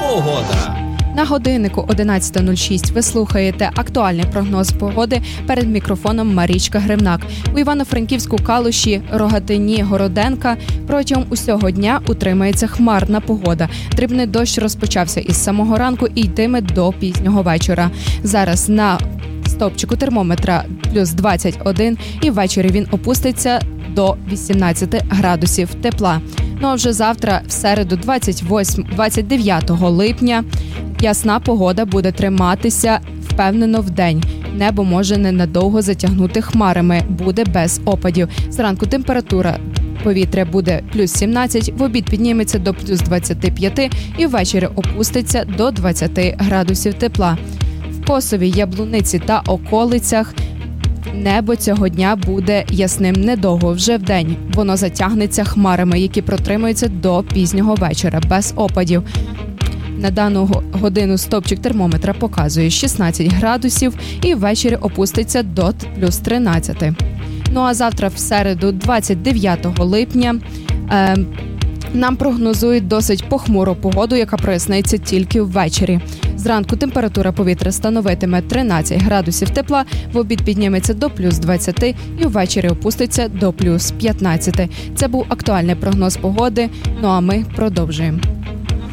Погода. На годиннику 11:06 ви слухаєте актуальний прогноз погоди. Перед мікрофоном Марічка Гривнак. У Івано-Франківську, Калуші, Рогатині, Городенка протягом усього дня утримається хмарна погода. Дрібний дощ розпочався із самого ранку і йтиме до пізнього вечора. Зараз на стовпчику термометра плюс 21 і ввечері він опуститься до 18 градусів тепла. Ну а вже завтра, в середу 29 липня, ясна погода буде триматися впевнено вдень. Небо може ненадовго затягнути хмарами, буде без опадів. Зранку температура повітря буде плюс 17, в обід підніметься до плюс 25 і ввечері опуститься до 20 градусів тепла. В Косові, Яблуниці та околицях небо цього дня буде ясним недовго, вже вдень. Воно затягнеться хмарами, які протримуються до пізнього вечора, без опадів. На дану годину стовпчик термометра показує 16 градусів і ввечері опуститься до плюс 13. Ну а завтра в середу, 29 липня, нам прогнозують досить похмуру погоду, яка проясниться тільки ввечері. Зранку температура повітря становитиме 13 градусів тепла, в обід підніметься до плюс 20 і ввечері опуститься до плюс 15. Це був актуальний прогноз погоди, ну а ми продовжуємо.